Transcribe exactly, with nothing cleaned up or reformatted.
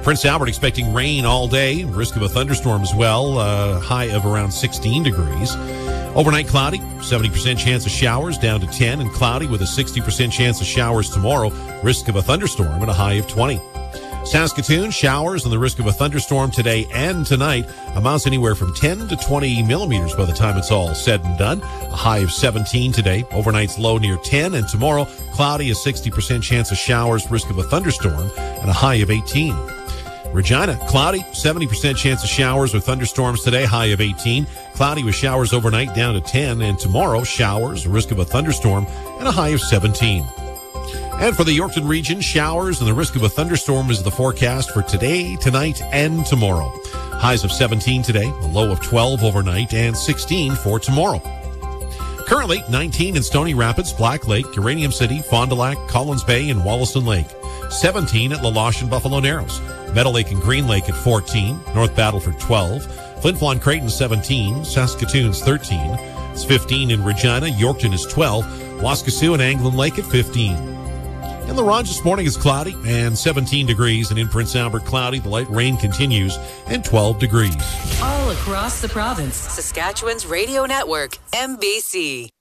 Prince Albert expecting rain all day. Risk of a thunderstorm as well. Uh, high of around sixteen degrees. Overnight cloudy, seventy percent chance of showers down to ten, and cloudy with a sixty percent chance of showers tomorrow. Risk of a thunderstorm at a high of twenty. Saskatoon, showers and the risk of a thunderstorm today and tonight. Amounts anywhere from ten to twenty millimeters by the time it's all said and done. A high of seventeen today. Overnight's low near ten, and tomorrow cloudy, a sixty percent chance of showers, risk of a thunderstorm, and a high of eighteen. Regina, cloudy, seventy percent chance of showers with thunderstorms today, high of eighteen. Cloudy with showers overnight down to ten, and tomorrow showers, risk of a thunderstorm, and a high of seventeen. And for the Yorkton region, showers and the risk of a thunderstorm is the forecast for today, tonight, and tomorrow. Highs of seventeen today, a low of twelve overnight, and sixteen for tomorrow. Currently, nineteen in Stony Rapids, Black Lake, Uranium City, Fond du Lac, Collins Bay, and Wollaston Lake. seventeen at LaLoche and Buffalo Narrows. Meadow Lake and Green Lake at fourteen. North Battleford twelve. Flin Flon Creighton seventeen. Saskatoon's thirteen. It's fifteen in Regina. Yorkton is twelve. Waskesiu and Anglin Lake at fifteen. In La Ronge this morning is cloudy and seventeen degrees, and in Prince Albert cloudy. The light rain continues and twelve degrees. All across the province, Saskatchewan's radio network, M B C.